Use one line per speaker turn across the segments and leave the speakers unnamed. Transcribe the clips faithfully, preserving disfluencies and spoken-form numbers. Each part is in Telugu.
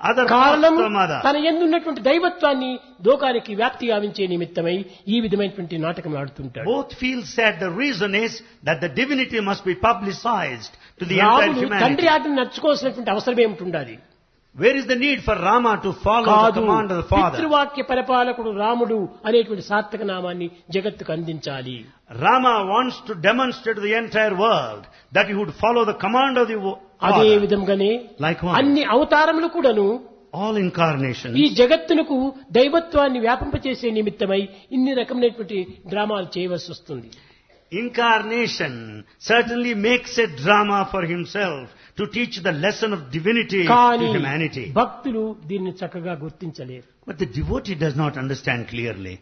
other
కారణం
paths from other.
తన యందున్నటువంటి దైవత్వాన్ని లోకానికి వ్యాప్తి గావించే నిమిత్తమై ఈ విధమైనటువంటి నాటకం ఆడుతుంటాడు.
Both feel sad. The reason is that the divinity must be publicized to the entire
రాముడు
humanity.
తండ్రి ఆజ్ఞను నడుచుకోవాల్సినటువంటి అవసరం ఏమిటి?
Where is the need for Rama to follow the
కాదు,
command of the father?
పితృవాక్య పరిపాలకుడు రాముడు అనేటువంటి సార్థక నామాన్ని జగత్తుకు అందించాలి.
Rama wants to demonstrate to the entire world that he would follow the command of the
అదే
father.
విధంగానే
Likewise,
అన్ని అవతారములు కూడాను
all incarnations,
ఈ జగత్తునకు దైవత్వాన్ని వ్యాపింపచేసే నిమిత్తమై ఇన్ని రకమైనటువంటి డ్రామాలు చేయవలసి వస్తుంది.
incarnation certainly makes a drama for himself to teach the lesson of divinity
కానీ
to humanity.
భక్తులు దీన్ని చక్కగా గుర్తించలేరు.
But the devotee does not understand clearly.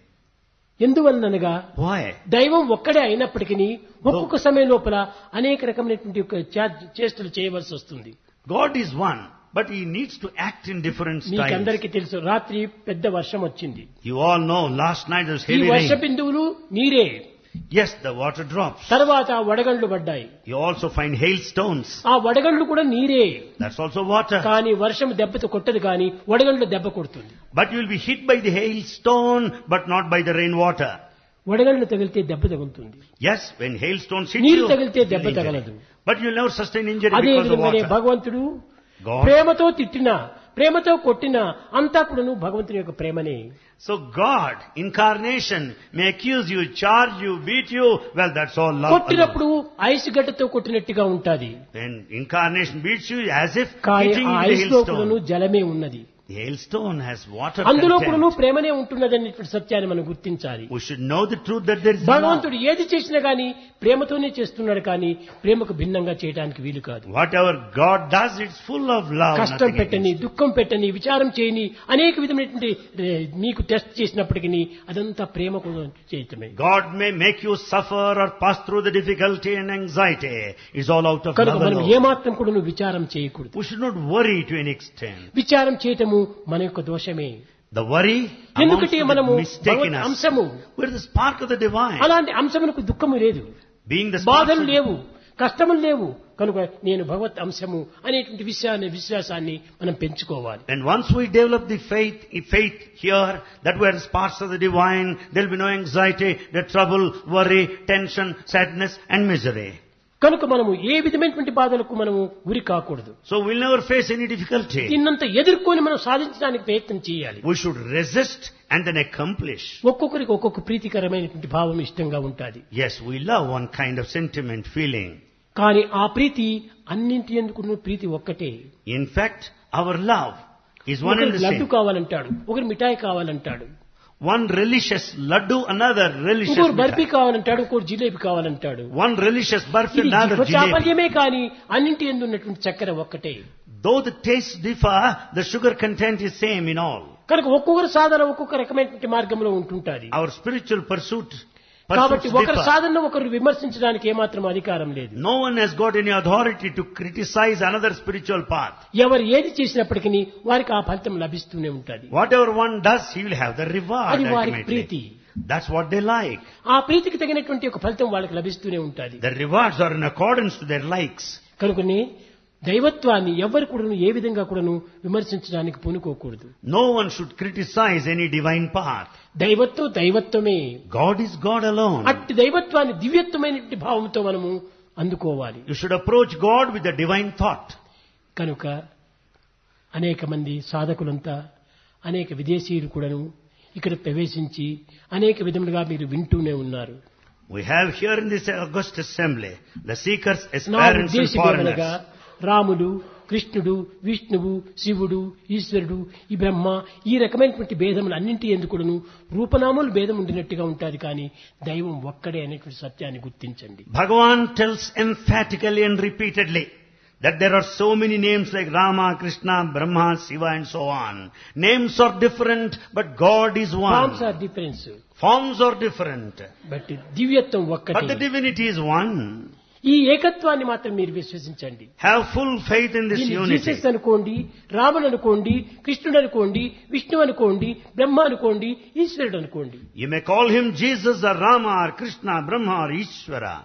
ఎందువలనగా
Why?
దైవం ఒక్కడే అయినప్పటికీ ఒక్కొక్క సమయం లోపల అనేక రకమైనటువంటి ఒక చే- చేష్టలు చేయవలసి వస్తుంది.
God is one, but he needs to act in different styles.
మీకందరికీ తెలుసు, రాత్రి పెద్ద వర్షం వచ్చింది.
You all know last night there was
ఈ
heavy
వర్ష
rain.
బిందువులు నీరే.
Yes, the water drops.
తర్వాత వడగండ్లు పడ్డాయి.
You also find hailstones.
ఆ వడగండ్లు కూడా నీరే.
That's also water.
కానీ వర్షం దెబ్బతో కొట్టదు, కానీ వడగండ్లు దెబ్బ కొడుతుంది.
But you will be hit by the hailstone, but not by the rainwater.
వడగండ్లు తగిలితే దెబ్బ తగులుతుంది.
Yes, when hailstones hit
నీరు
you,
తగిలితే
you'll
దెబ్బ
injury.
తగలదు.
But you'll never sustain injury
అదే
because of
విధంగానే
water.
భగవంతుడు
God.
ప్రేమతో తిట్టినా ప్రేమతో కొట్టినా అంతా కూడాను భగవంతుని యొక్క ప్రేమనే.
So God, incarnation, may accuse you, charge you, beat you. Well, that's all love.
కొట్టినప్పుడు ఐస్ గడ్డతో కొట్టినట్టుగా ఉంటాది.
When incarnation beats you as if
కానీ
hitting
ఆ
the
ఐస్ లో కూడాను
hailstone.
జలమే ఉన్నది.
The hailstone has water
అందులో కూడాను
content.
ప్రేమనే ఉంటున్నది అనేటువంటి సత్యాన్ని మనం గుర్తించాలి.
We should know the truth that there is love.
భగవంతుడు ఏది చేసినా గానీ ప్రేమతోనే చేస్తున్నాడు, కానీ ప్రేమకు భిన్నంగా చేయడానికి వీలు కాదు.
Whatever God does, it's full of love.
కష్టం
nothing
పెట్టని,
against it.
దుఃఖం పెట్టని, విచారం చేయని అనేక విధమైనటువంటి ఏ, మీకు టెస్ట్ చేసినప్పటికీ అదంతా ప్రేమకు చేయటమే.
God may make you suffer or pass through the difficulty and anxiety. It's all out of
కనుక
love
మనం
alone.
ఏమాత్రం కూడా నువ్వు విచారం చేయకూడదు.
We should not worry to any extent.
విచారం చేయటము మన యొక్క దోషమే.
The worry amounts
ఎందుకంటే
to
మనము
the mistaken
భగవత్
us.
అంశము.
We're the spark of the divine.
అలాంటి అంశమునకు దుఃఖము లేదు,
Being the spark
బాధలు
of the
లేవు, కష్టములు లేవు. కనుక నేను భగవత్ అంశము అనేటువంటి విషయాన్ని విశ్వాసాన్ని మనం పెంచుకోవాలి.
And once we develop the faith, faith here, that we are the sparks of the divine, there will be no anxiety, no trouble, worry, tension, sadness and misery.
కనుక మనము ఏ విధమైనటువంటి బాధలకు మనము గురి కాకూడదు.
So we'll never face any difficulty.
దీన్నంతా ఎదుర్కొని మనం సాధించడానికి ప్రయత్నం చేయాలి.
We should resist and then accomplish.
ఒక్కొక్కరికి ఒక్కొక్క ప్రీతికరమైనటువంటి భావం ఇష్టంగా ఉంటుంది.
Yes, we love one kind of sentiment, feeling.
కానీ ఆ ప్రీతి అన్నింటి ఎందుకు ప్రీతి ఒక్కటే.
In fact, our love is one and
ఒకరికి
the
లడ్డు
same.
కావాలంటాడు, ఒకరు మిఠాయి కావాలంటాడు,
One relicious laddu, another relicious
ఇంకోరు బర్ఫీ
mithai.
కావాలంటాడు, ఇంకోరు జిలేబీ కావాలంటాడు.
One relicious burfi,
ఇది
another jalebi.
చాపల్యమే కానీ అన్నింటి ఎందు ఉన్నటువంటి చక్కెర ఒక్కటే.
Though the tastes differ, the sugar content is same in all.
కనుక ఒక్కొక్కరు సాధన ఒక్కొక్క రకమైనటువంటి మార్గంలో ఉంటుంటాది.
Our spiritual pursuit,
కాబట్టి
pursuits
ఒకరి
differ.
సాధన ఒకరు విమర్శించడానికి ఏమాత్రం అధికారం లేదు.
No one has got any authority to criticize another spiritual path.
ఎవరు ఏది చేసినప్పటికీ వారికి ఆ ఫలితం లభిస్తూనే ఉంటుంది.
Whatever one does, he will have the reward
అది వారికి
ultimately.
Preethi.
That's what they like.
ఆ ప్రీతికి తగినటువంటి ఒక ఫలితం వాళ్ళకి లభిస్తూనే ఉంటుంది.
The rewards are in accordance to their likes.
కనుకనే దైవత్వాన్ని ఎవరు కూడాను ఏ విధంగా కూడాను విమర్శించడానికి పూనుకోకూడదు.
No one should criticize any divine path.
దైవత్వం దైవత్వమే.
God is God alone.
అట్టి దైవత్వాన్ని దివ్యత్వమైనటువంటి భావంతో మనము అందుకోవాలి.
You should approach God with the divine thought.
కనుక అనేక మంది సాధకులంతా అనేక విదేశీయులు కూడాను ఇక్కడ ప్రవేశించి అనేక విధములుగా మీరు వింటూనే ఉన్నారు.
We have here in this august assembly the seekers,
నా
aspirants and
ఉద్దేశం ఏమనగా
foreigners.
రాముడు, కృష్ణుడు, విష్ణువు, శివుడు, ఈశ్వరుడు, ఈ బ్రహ్మ, ఈ రకమైనటువంటి భేదములు అన్నింటి ఎందుకును రూపనామములు భేదం ఉండినట్టుగా ఉంటుంది, కానీ దైవం ఒక్కడే అనేటువంటి సత్యాన్ని గుర్తించండి.
Bhagavan tells emphatically and repeatedly that there are so many names like Rama, Krishna, Brahma, Shiva and so on. Names are different, but God is one.
Forms are difference,
Forms are different,
but దివ్యత్వం
but the
ఒక్కటే.
divinity is one.
ఈ ఏకత్వాన్ని మాత్రం మీరు విశ్వసించండి.
Have full faith in this
దీన్ని
unity.
జీసస్ అనుకోండి, రాముడు అనుకోండి, కృష్ణుడు అనుకోండి, విష్ణు అనుకోండి, బ్రహ్మ అనుకోండి, ఈశ్వరుడు అనుకోండి.
You may call him Jesus or Rama or Krishna, Brahma or Ishvara.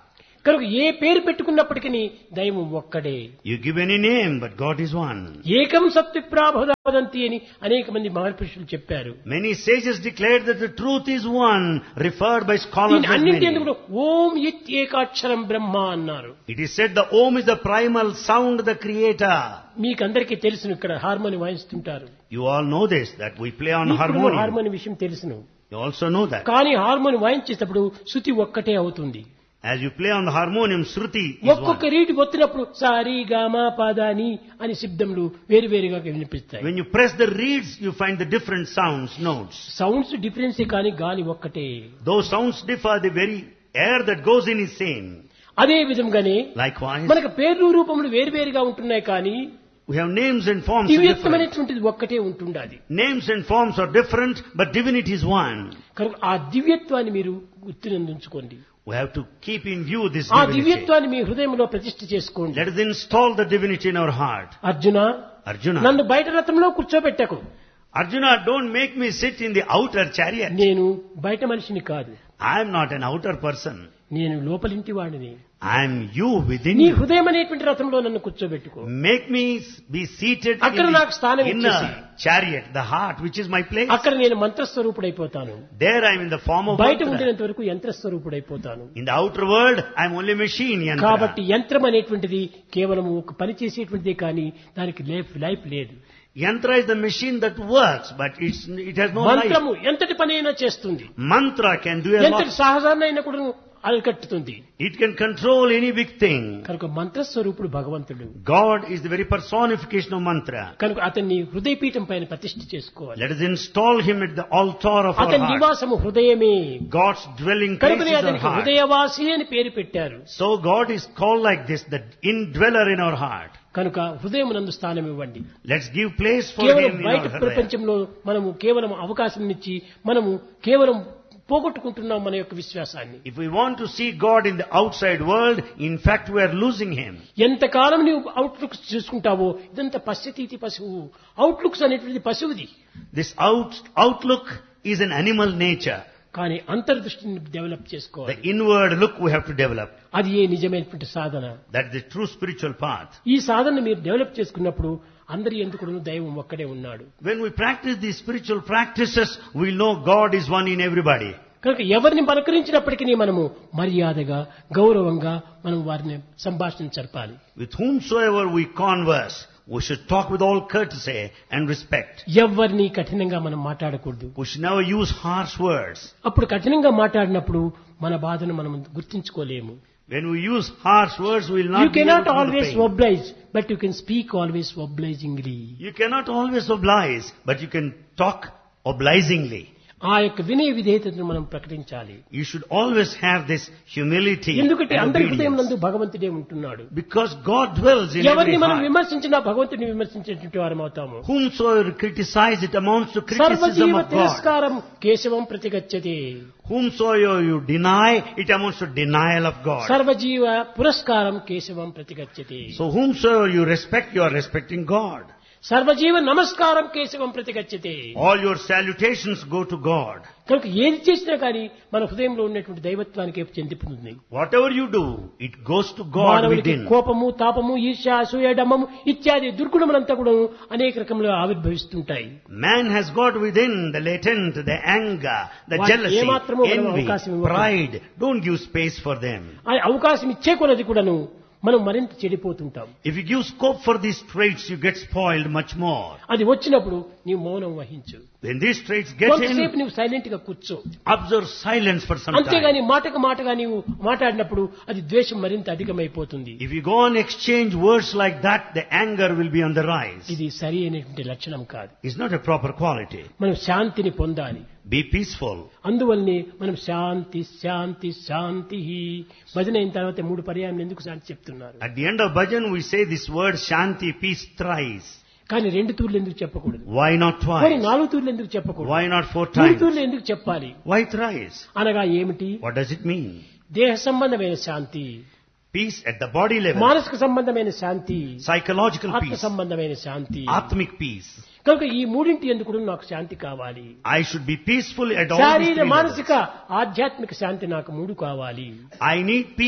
కనుక ఏ పేరు పెట్టుకున్నప్పటికీ దైవం ఒక్కడే.
You give any name, but God is one.
ఏకం సత్విప్రాబోధంతి అని అనేక మంది మహర్షులు చెప్పారు.
Many sages declared that the truth is one, referred by scholars
దీని
as
అన్నింటి
many.
ఎందుకు ఓం ఇత్ ఏకాక్షరం బ్రహ్మ అన్నారు.
It is said the Om is the primal sound, the creator.
మీకందరికీ తెలుసును, ఇక్కడ harmony వాయిస్తుంటారు.
You all know this, that we play on
మీకు
harmonium.
హార్మోని విషయం తెలుసును.
You also know that.
కానీ హార్మోని వాయించేటప్పుడు శృతి ఒక్కటే అవుతుంది.
As you play on the harmonium, Shruti is
ఒక్కొక్క
one.
రీతి ఒత్తినప్పుడు సారీ గామా పాదాని అని శబ్దములు వేరు వేరుగా వినిపిస్తాయి.
When you press the reeds, you find the different sounds, notes.
Sounds difference కానీ గాలి ఒక్కటే.
Those sounds differ, the very air that goes in is same.
అదే విధంగానే
Likewise,
మనకు పేర్లు రూపములు వేరు వేరుగా ఉంటున్నాయి కానీ
we have names and forms are different.
దివ్యత్వమైనటువంటిది ఒక్కటే ఉంటుండాలి.
Names and forms are different, but divinity is one.
కనుక ఆ దివ్యత్వాన్ని మీరు గుర్తునందుంచుకోండి.
We have to keep in view this
ఆ
divinity.
దివ్యత్వాన్ని మీ హృదయంలో ప్రతిష్ఠ చేసుకోండి.
Let us install the divinity in our heart.
Arjuna,
Arjuna,
నన్ను బయట రథంలో కూర్చోబెట్టకు.
Arjuna, don't make me sit in the outer chariot.
నేను బయట మనిషిని కాదు,
I am not an outer person.
నేను లోపలింటి వాడిని.
I am you within
నీ
you.
హృదయం అనేటువంటి రథంలో నన్ను కూర్చోబెట్టుకో.
Make me be seated
అక్కడ
in
నాకు స్థానం
the
ఇచ్చేసి.
inner chariot, the heart, which is my place.
అక్కడ నేను మంత్రస్వరూపుడైపోతాను.
There I am in the form of
బయట
mantra.
ఉండినంత వరకు యంత్రస్వరూపుడైపోతాను.
In the outer world, I am only machine, yantra.
కాబట్టి యంత్రం అనేటువంటిది కేవలం ఒక పని చేసేటువంటిదే కానీ దానికి లైఫ్ లైఫ్ లేదు.
Yantra is the machine that works, but it's, it has no life.
మంత్రము ఎంతటి పని అయినా చేస్తుంది.
Mantra can do a
ఎంతటి
lot.
సహజాన్ని అయినా కూడా అరికట్టుతుంది.
It can control any big thing.
కనుక మంత్రస్వరూపుడు భగవంతుడు.
God is the very personification of mantra.
కనుక అతన్ని హృదయపీఠం పైన ప్రతిష్ఠ చేసుకోవాలి.
Let us install him at the altar of our
అతని
heart.
నివాసము హృదయమే.
God's dwelling place
కనుకనే
is our
అతనికి
heart.
హృదయవాసి అని పేరు పెట్టారు.
So God is called like this, the indweller in our heart.
కనుక హృదయం నందు స్థానం ఇవ్వండి.
Let's give place for
కేవలం
him in
బయట
our heart.
ప్రపంచంలో మనము కేవలం అవకాశం ఇచ్చి మనము కేవలం పోగొట్టుకుంటున్నాం మన యొక్క విశ్వాసాన్ని.
If we want to see God in the outside world, in fact we are losing him.
ఎంతకాలం నీవు అవుట్లుక్స్ చూసుకుంటావో ఇదంతా పశ్యతీతి పశువు. అవుట్లుక్స్ అనేటువంటిది పశువుది.
This out, outlook is an animal nature.
కానీ అంతర్దృష్టిని డెవలప్
The
చేసుకోవాలి.
inward look we have to develop.
అది ఏ నిజమైనటువంటి సాధన.
That's the true spiritual path.
ఈ సాధన మీరు డెవలప్ చేసుకున్నప్పుడు అందరి ఎందుకు దైవం ఒక్కడే ఉన్నాడు.
When we practice these spiritual practices, we know God is one in everybody.
కనుక ఎవరిని పలకరించినప్పటికీ మనము మర్యాదగా గౌరవంగా మనం వారిని సంభాషణ జరపాలి.
With whomsoever we converse, we should talk with all courtesy and respect.
ఎవరిని కఠినంగా మనం మాట్లాడకూడదు.
We should never use harsh words.
అప్పుడు కఠినంగా మాట్లాడినప్పుడు మన బాధను మనం గుర్తించుకోలేము.
When we use harsh words, we will not
You
be able
cannot
to feel the
always
pain.
oblige, but you can speak always obligingly.
You cannot always oblige, but you can talk obligingly.
ఆ యొక్క వినయ విధేయతను మనం ప్రకటించాలి.
You should always have this humility
ఎందుకంటే
and
అందరి హృదయం
obedience.
నందు భగవంతుడే ఉంటున్నాడు.
Because God dwells in every
ఎవరిని మనం
heart.
విమర్శించినా భగవంతుని విమర్శించేటువంటి వారం అవుతాము.
Whomsoever criticize, it amounts to criticism
సర్వజీవ
of God.
తిరస్కారం కేశవం ప్రతిగచ్చతి.
Whomsoever you deny, it amounts to denial of God.
సర్వజీవ పురస్కారం కేశవం ప్రతిగచ్చతి.
So whomsoever you respect, you are respecting God.
సర్వజీవ నమస్కారం కేశవం ప్రతిగచ్చతి.
All your salutations go to God.
కనుక ఏది చేసినా కానీ మన హృదయంలో ఉన్నటువంటి దైవత్వానికి చెందిపోతుంది.
Whatever you do, it goes to God
మానవునికి
within.
కోపము, తాపము, ఈర్ష్య, అసూయ, డమ్మము ఇత్యాది దుర్గుణములంతా కూడా అనేక రకములుగా ఆవిర్భవిస్తుంటాయి.
Man has got within the latent, the anger, the
వాటికి
jealousy,
ఏమాత్రమూ మనం
envy,
అవకాశం ఇవ్వకూడదు.
pride. Don't give space for them.
ఆ అవకాశం ఇచ్చే కొలది కూడాను మనం మరింత చెడిపోతుంటాం.
If you give scope for these traits, you get spoiled much more.
అది వచ్చినప్పుడు నీవు మౌనం వహించు.
When these traits get
కొంతసేపు
in,
నువ్వు సైలెంట్ గా కూర్చో.
observe silence for some
అంతేగాని
time.
మాటకు మాటగా నీవు మాట్లాడినప్పుడు అది ద్వేషం మరింత అధికమైపోతుంది.
If you go on exchange words like that, the anger will be on the rise.
ఇది సరి అయినటువంటి లక్షణం కాదు.
It's not a proper quality.
మనం శాంతిని పొందాలి.
Be peaceful.
అందువల్లనే మనం శాంతి శాంతి శాంతి భజన అయిన తర్వాత మూడు పర్యాయం ఎందుకు శాంతి చెప్తున్నారు.
At the end of bhajan, we say this word Shanti, peace thrice.
కానీ రెండు తూర్లు ఎందుకు చెప్పకూడదు?
Why not
మరి
twice?
నాలుగు తూర్లు ఎందుకు చెప్పకూడదు?
Why not four
మూడు
times?
తూర్లు ఎందుకు చెప్పాలి?
Why thrice?
అనగా ఏమిటి?
What does it mean?
దేహ సంబంధమైన శాంతి,
Peace at the body level.
మానసిక సంబంధమైన శాంతి,
Psychological
ఆత్మ
peace.
సంబంధమైన శాంతి.
Atmic peace.
కనుక ఈ మూడింటి ఎందుకు కూడా నాకు శాంతి కావాలి.
I should be peaceful at all these
శారీర
three
మానసిక
levels.
ఆధ్యాత్మిక శాంతి నాకు మూడు కావాలి.
I need peace,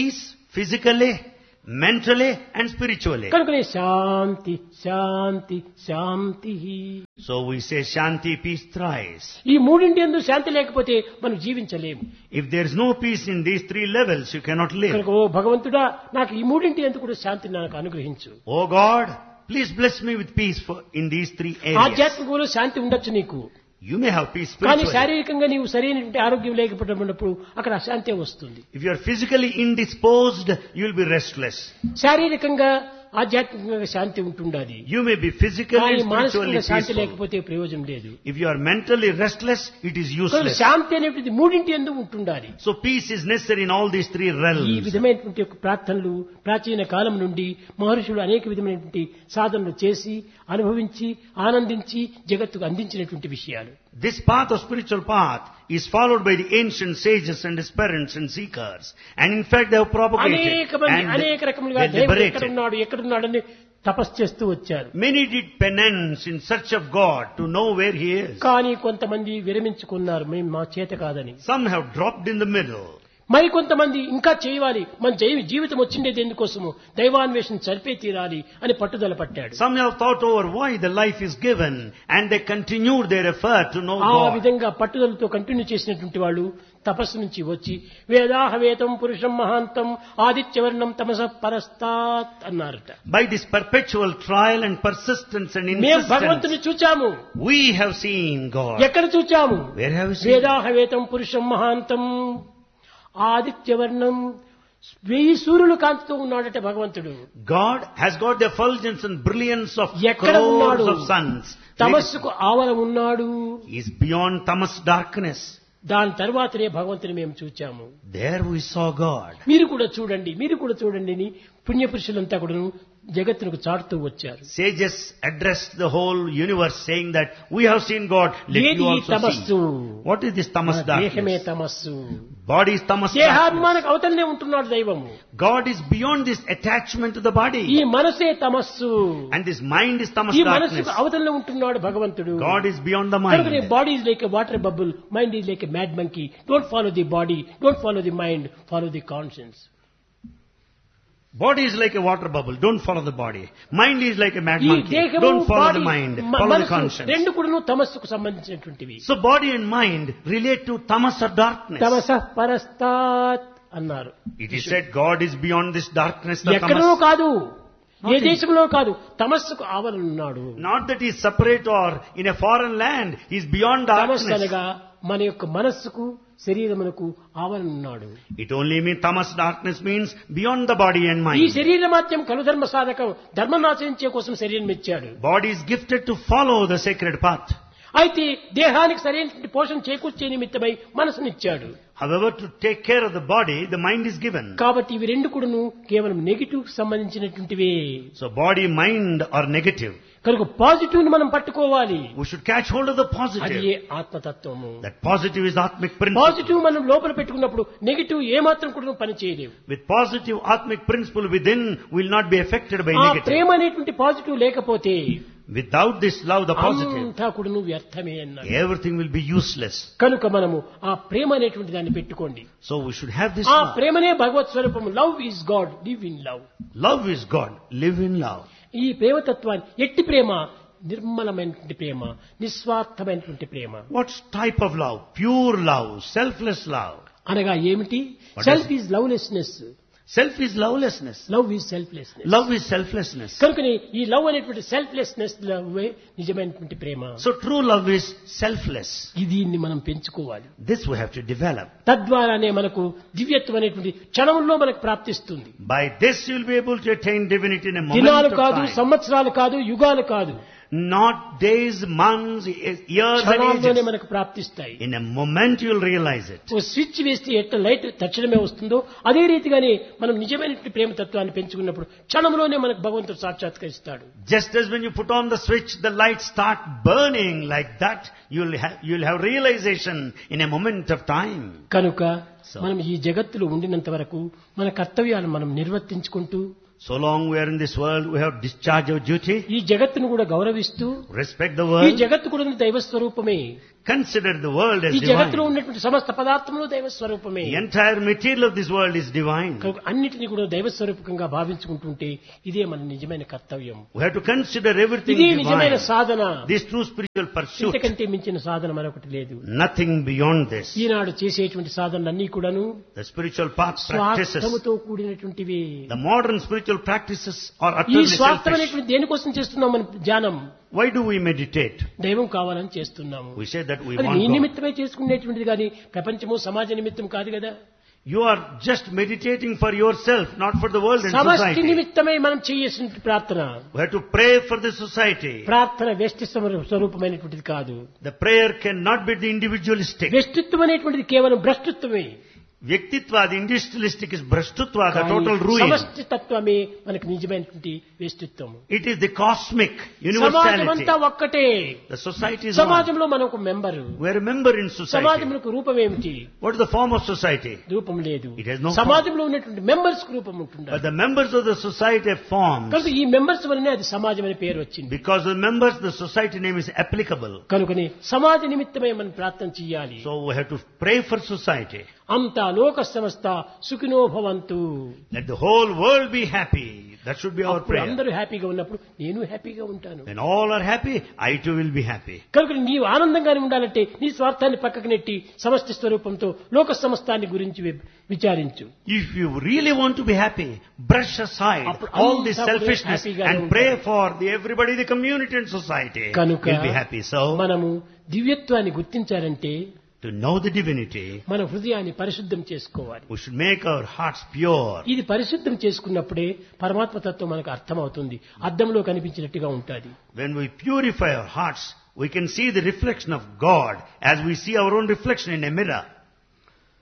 physically, mentally and spiritually.
కనుకనే శాంతి శాంతి శాంతి.
So we say Shanti, peace thrice.
ఈ మూడింటి యందు శాంతి లేకపోతే మనం జీవించలేము.
If there is no peace in these three levels, you cannot live.
కనుక ఓ భగవంతుడా నాకు ఈ మూడింటి యందు కూడా శాంతిని నాకు అనుగ్రహించు.
Oh God, please bless me with peace for, in these three areas.
ఆధ్యాత్మికంలో శాంతి ఉండొచ్చు నీకు,
You may have peace
కానీ
spiritually.
శారీరకంగా నీవు సరైనటువంటి ఆరోగ్యం లేకపోయినప్పుడు అక్కడ అశాంతి వస్తుంది.
If you are physically indisposed, you will be restless.
శారీరకంగా ఆధ్యాత్మికంగా శాంతి ఉంటుండాలి,
You may be physically
కానీ
and
మానసికంగా
spiritually
శాంతి
peaceful.
లేకపోతే ప్రయోజనం లేదు.
If you are mentally restless, it is
కనుక
useless.
శాంతి అనేటువంటిది మూడింటి యందు ఉంటుండాలి.
So peace is necessary in all these three
ఈ
realms.
విధమైనటువంటి యొక్క ప్రార్థనలు ప్రాచీన కాలం నుండి మహర్షులు అనేక విధమైనటువంటి సాధనలు చేసి అనుభవించి ఆనందించి జగత్తుకు అందించినటువంటి విషయాలు.
This path of spiritual path is followed by the ancient sages and aspirants and seekers. And in fact they have propagated
అనేక మంది
and
అనేక రకములుగా
they
దేవుడు
liberated.
ఎక్కడున్నాడు ఎక్కడున్నాడని తపస్సు చేస్తూ వచ్చారు.
Many did penance in search of God to know where He is.
కానీ కొంతమంది విరమించుకున్నారు, మేము మా చేత కాదని.
Some have dropped in the middle.
మరి కొంతమంది ఇంకా చేయాలి, మన జీ- జీవితం వచ్చిండేది ఎందుకోసము, దైవాన్వేషణ చనిపే తీరాలి అని పట్టుదల పట్టాడు.
Some have thought over why the life is given and they continued their effort to know
ఆ
God.
విధంగా పట్టుదలతో కంటిన్యూ చేసినటువంటి వాళ్ళు తపస్సు నుంచి వచ్చి వేదాహవేతం పురుషం మహాంతం ఆదిత్యవర్ణం తమస పరస్తాత్ అన్నారట.
By this perpetual trial and persistence and
మేము
insistence,
భగవంతుని చూచాము.
we have seen God.
ఎక్కడ చూచాము?
Where have we seen?
వేదాహవేతం పురుషం మహాంతం ఆదిత్యవర్ణం, వెయ్యి సూర్యులు కాంతితో ఉన్నాడట భగవంతుడు.
God has got the effulgence and brilliance of
ఎక్కడ
crores
ఉన్నాడు?
of suns.
తమస్సుకు ఆవరం ఉన్నాడు.
He is beyond tamas darkness.
దాని తర్వాతనే భగవంతుని మేము చూచాము.
There we saw God.
మీరు కూడా చూడండి, మీరు కూడా చూడండి అని పుణ్యపురుషులంతా కూడా జగత్తునకు చాటుతూ వచ్చారు.
Sages addressed the whole universe saying that we have seen God. Let
ఏది
you
ఈ
also
తమస్సు?
see. What is this tamas
మన దేహమే
darkness?
తమస్సు.
Body is tamas darkness.
దేహాభిమానకు అవతలనే ఉంటున్నాడు దైవము.
God is beyond this attachment to the
ఈ
body.
మనసే తమస్సు.
And this mind is tamas
ఈ
darkness.
మనస్సుకు అవతలనే ఉంటున్నాడు భగవంతుడు.
God is beyond the
కనుకనే
mind.
Body is like a water bubble, mind is like a mad monkey. Don't follow the body, don't follow the mind, follow the conscience.
Body is like a water bubble. Don't follow the body. Mind is like a mad
ఈ
monkey.
దేహము
Don't follow
body
the mind.
మ-
Follow the
మనసు
conscience.
రెండు కూడాను తమస్సుకు సంబంధించినటువంటివి.
So body and mind relate to tamas or darkness.
తమస పరస్తాత్ అన్నారు.
It is said God is beyond this darkness, the
ఎక్కడో
tamas.
కాదు, ఏ
Not in-
దేశంలో కాదు, తమస్సుకు ఆవరణున్నాడు.
Not that he is separate or in a foreign land. He is beyond
తమస్సు
darkness.
అనగా మన యొక్క మనస్సుకు శరీరమునకు ఆవరణున్నాడు.
It only means tamas darkness means beyond the body and
ఈ
mind.
శరీర మాత్యం కలుధర్మ సాధకం, ధర్మం ఆచరించే కోసం శరీరం ఇచ్చాడు.
Body is gifted to follow the sacred path.
అయితే దేహానికి సరైనటువంటి పోషణ చేకూర్చే నిమిత్తమై మనసునిచ్చాడు.
However, to take care of the body, the mind is given.
కాబట్టి ఇవి రెండు కూడాను కేవలం negative సంబంధించినటువంటివే.
So body, mind are negative.
కనుక పాజిటివ్ ని మనం పట్టుకోవాలి.
We should catch hold of the
అది
positive.
A ఆత్మతత్వము.
That positive is Atmic principle.
Positive మనం లోపల పెట్టుకున్నప్పుడు నెగిటివ్ ఏమాత్రం కూడా పని చేయలేవు.
With positive Atmic principle within will not be affected by
ఆ
negative.
ప్రేమ అనేటువంటి పాజిటివ్ లేకపోతే
Without this love, the positive,
అంతా కూడాను వ్యర్థమే అన్నారు.
everything will be useless.
కనుక మనము ఆ ప్రేమ అనేటువంటి దాన్ని పెట్టుకోండి.
So we should have this
ఆ
love.
ప్రేమనే భగవత్ స్వరూపము. Love is God, live in love.
Love is God. Live in love.
ఈ ప్రేమతత్వాన్ని ఎట్టి ప్రేమ, నిర్మలమైనటువంటి ప్రేమ, నిస్వార్థమైనటువంటి ప్రేమ.
What type of love? Pure love, selfless love.
అనగా ఏమిటి?
What
self
is
is lovelessness,
Self is lovelessness.
Love is selflessness.
Love is selflessness.
కనుకని ఈ లవ్ అనేటువంటి సెల్ఫ్లెస్నెస్ లవ్వే నిజమైనటువంటి ప్రేమ.
So true love is selfless.
దీన్ని మనం పెంచుకోవాలి.
This we have to develop.
తద్వారానే మనకు దివ్యత్వం అనేటువంటి క్షణంలో మనకు ప్రాప్తిస్తుంది.
By this you will be able to attain divinity in a moment
దినాలు
of
కాదు,
time.
సంవత్సరాలు కాదు, యుగాలు కాదు,
Not days, months, years and
క్షణాల్లోనే
ages.
మనకు ప్రాప్తిస్తాయి.
In a moment you will realize it.
Oh switch వేస్తే ఎట్లా లైట్ తక్షణమే వస్తుందో అదే రీతిగానే మనం నిజమైనటువంటి ప్రేమ తత్వాన్ని పెంచుకున్నప్పుడు క్షణంలోనే మనకు భగవంతుడు సాక్షాత్కరిస్తాడు.
Just as when you put on the switch, the lights start burning like that, you'll have, you'll have realization in a moment of time.
కనుక
So-
మనం ఈ జగత్తులో ఉండినంత వరకు మన కర్తవ్యాలను మనం నిర్వర్తించుకుంటూ
So long we are in this world, we have discharged our duty,
ఈ జగత్తును కూడా గౌరవిస్తూ
respect the
ఈ
world,
జగత్తు కూడా దైవ స్వరూపమే.
consider the world as
ఈ జగత్తులో
divine.
ఉన్నటువంటి సమస్త పదార్థములు దైవ స్వరూపమే.
The entire material of this world is divine.
కనుక అన్నిటినీ కూడా దైవ స్వరూపకంగా భావించుకుంటుంటే ఇదే మన నిజమైన కర్తవ్యం.
We have to consider everything
ఇదే నిజమైన
divine.
Sadhana.
This true spiritual pursuit,
ఇంతకంటే మించిన సాధన మరొకటి లేదు.
nothing beyond this.
ఈనాడు చేసేటువంటి సాధనలన్నీ కూడాను
The spiritual path practices,
స్వార్థముతో కూడినటువంటివి.
the modern spiritual practices are
ఈ
utterly
స్వార్థం
selfish.
అనేటువంటి దేనికోసం చేస్తున్నాం మనం ధ్యానం?
Why do we meditate?
దైవం కావాలని చేస్తున్నాము.
We say that we
అది
want
నీ
God.
నిమిత్తమే చేసుకునేటువంటిది కానీ ప్రపంచము సమాజ నిమిత్తం కాదు కదా.
You are just meditating for yourself, not for the world and
సమష్టి
society.
నిమిత్తమే మనం చేయాల్సిన ప్రార్థన.
We have to pray for the society.
ప్రార్థన వ్యష్టి స్వరూపమైనటువంటిది కాదు.
The prayer cannot be the individualistic.
వ్యష్టిత్వం అనేటువంటిది కేవలం భ్రష్టత్వమే.
Vyaktitva, the industrialistic is brashtutva, the
కానీ
total ruin.
సమష్టి తత్వమే మనకు నిజమైనటువంటి వ్యష్టిత్వం.
It is the cosmic
సమాజం
universality.
అంతా ఒక్కటే.
The society is one.
సమాజంలో మనం ఒక member.
We are a member in society.
సమాజంలో రూపం ఏమిటి?
What is the form of society?
రూపం లేదు.
It has no
సమాజంలో ఉన్నటువంటి మెంబర్స్ రూపం ఉంటుంది.
But the members of the society have forms.
కనుక ఈ మెంబర్స్ వల్లనే అది సమాజం అనే పేరు వచ్చింది.
Because the members, the society name is applicable.
కనుకని సమాజ నిమిత్తమే మనం ప్రార్థన చేయాలి.
So we have to pray for society.
అంతా లోక సమస్త సుఖినో భవంతు.
Let the whole world be happy. That should be our
అప్పుడు
prayer.
అందరూ హ్యాపీగా ఉన్నప్పుడు నేను హ్యాపీగా ఉంటాను.
When all are happy, I too will be happy.
కనుక నీవు ఆనందంగానే ఉండాలంటే నీ స్వార్థాన్ని పక్కకు నెట్టి సమష్టి స్వరూపంతో లోక సమస్తాన్ని గురించి వి- విచారించు.
If you really want to be happy, brush aside
అప్పుడు
all this
అంతా
selfishness
హ్యాపీగానే
and pray for the everybody, the community and society.
కనుక
You'll be happy. So,
మనము దివ్యత్వాన్ని గుర్తించాలంటే
to know the divinity,
మన హృదయాన్ని పరిశుద్ధం చేసుకోవాలి.
we should make our hearts pure.
ఇది పరిశుద్ధం చేసుకున్నప్పుడే పరమాత్మ తత్వం మనకు అర్థమవుతుంది. అద్దంలో కనిపించినట్టుగా ఉంటుంది.
When we purify our hearts, we can see the reflection of God as we see our own reflection in a mirror.